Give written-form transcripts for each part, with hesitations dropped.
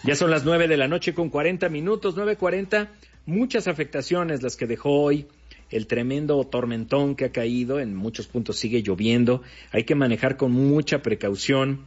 Ya son las 9 de la noche con 40 minutos, 9:40. Muchas afectaciones las que dejó hoy el tremendo tormentón que ha caído. En muchos puntos sigue lloviendo. Hay que manejar con mucha precaución.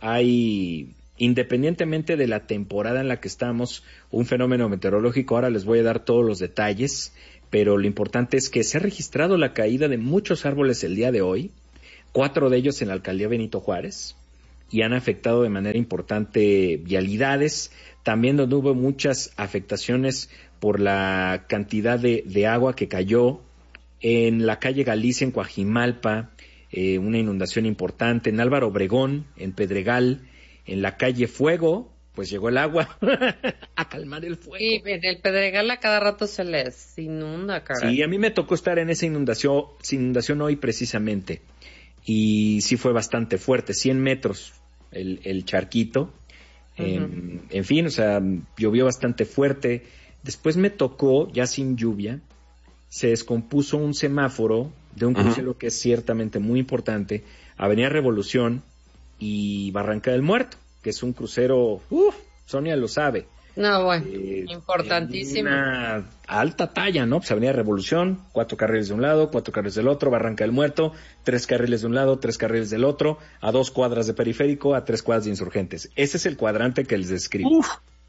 Independientemente de la temporada en la que estamos, un fenómeno meteorológico. Ahora les voy a dar todos los detalles, pero lo importante es que se ha registrado la caída de muchos árboles el día de hoy, 4 de ellos en la alcaldía Benito Juárez, y han afectado de manera importante vialidades, también donde hubo muchas afectaciones por la cantidad de agua que cayó en la calle Galicia, en Coajimalpa, una inundación importante, en Álvaro Obregón, en Pedregal, en la calle Fuego, pues llegó el agua a calmar el fuego. Sí, en el Pedregal a cada rato se les inunda, caray. Sí, a mí me tocó estar en esa inundación hoy precisamente, y sí fue bastante fuerte, 100 metros el charquito. Uh-huh. En fin, o sea, llovió bastante fuerte. Después me tocó, ya sin lluvia, se descompuso un semáforo de un crucero que es ciertamente muy importante, Avenida Revolución y Barranca del Muerto, que es un crucero, Sonia lo sabe. No, bueno, importantísimo. Una alta talla, ¿no? Pues Avenida Revolución, 4 carriles de un lado, 4 carriles del otro, Barranca del Muerto, 3 carriles de un lado, 3 carriles del otro, a 2 cuadras de Periférico, a 3 cuadras de Insurgentes. Ese es el cuadrante que les describo.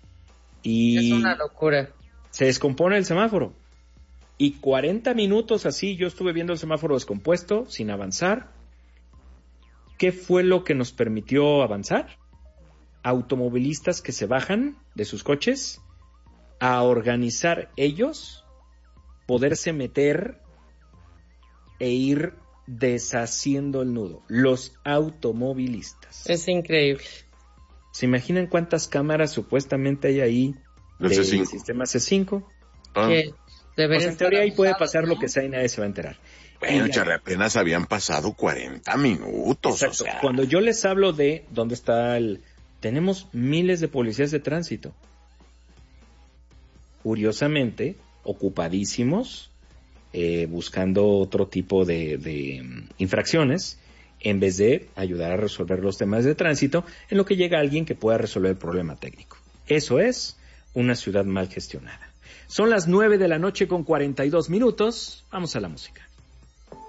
Y es una locura. Se descompone el semáforo. Y 40 minutos así, yo estuve viendo el semáforo descompuesto, sin avanzar. ¿Qué fue lo que nos permitió avanzar? Automovilistas que se bajan de sus coches a organizar ellos, poderse meter e ir deshaciendo el nudo. Los automovilistas. Es increíble. ¿Se imaginan cuántas cámaras supuestamente hay ahí del sistema C5? Que pues en teoría ahí puede pasar, ¿no?, lo que sea y nadie se va a enterar. Bueno, Charly, apenas habían pasado 40 minutos. Exacto. O sea, cuando yo les hablo de dónde está tenemos miles de policías de tránsito, curiosamente ocupadísimos, buscando otro tipo de infracciones, en vez de ayudar a resolver los temas de tránsito, en lo que llega alguien que pueda resolver el problema técnico. Eso es una ciudad mal gestionada. Son las 9 de la noche con 42 minutos. Vamos a la música.